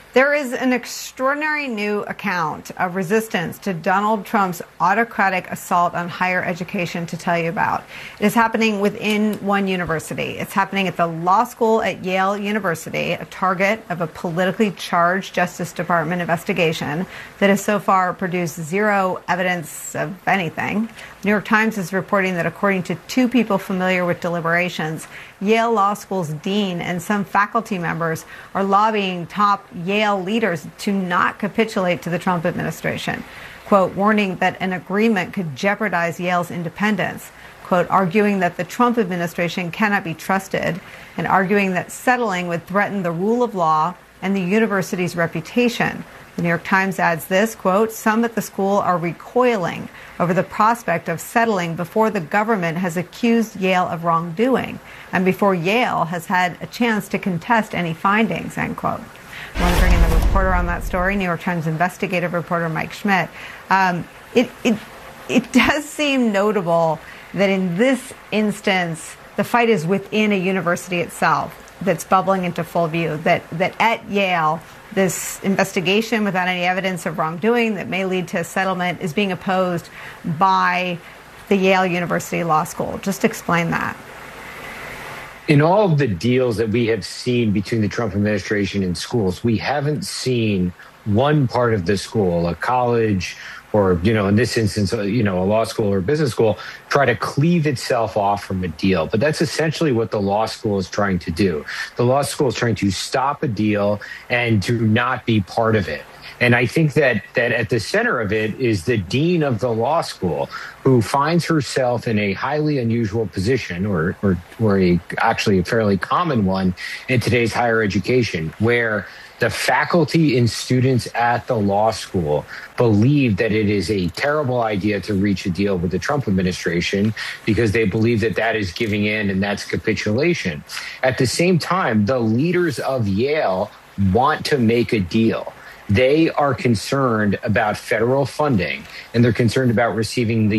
There is an extraordinary new account of resistance to Donald Trump's autocratic assault on higher education to tell you about. It is happening within one university. It's happening at the law school at Yale University, a target of a politically charged Justice Department investigation that has so far produced zero evidence of anything. The New York Times is reporting that according to two people familiar with deliberations, Yale Law School's dean and some faculty members are lobbying top Yale leaders to not capitulate to the Trump administration, quote, warning that an agreement could jeopardize Yale's independence, quote, arguing that the Trump administration cannot be trusted, and arguing that settling would threaten the rule of law and the university's reputation. The New York Times adds this, quote, some at the school are recoiling over the prospect of settling before the government has accused Yale of wrongdoing and before Yale has had a chance to contest any findings, end quote. I want to bring in the reporter on that story, New York Times investigative reporter Mike Schmidt. It does seem notable that in this instance, the fight is within a university itself that's bubbling into full view, that at Yale, this investigation without any evidence of wrongdoing that may lead to a settlement is being opposed by the Yale University Law School. Just explain that. In all of the deals that we have seen between the Trump administration and schools, we haven't seen one part of the school, a college or, in this instance, a law school or business school, try to cleave itself off from a deal. But that's essentially what the law school is trying to do. The law school is trying to stop a deal and to not be part of it. And I think that at the center of it is the dean of the law school, who finds herself in a highly unusual position, or actually a fairly common one in today's higher education, where the faculty and students at the law school believe that it is a terrible idea to reach a deal with the Trump administration because they believe that that is giving in and that's capitulation. At the same time, the leaders of Yale want to make a deal. They are concerned about federal funding, and they're concerned about receiving the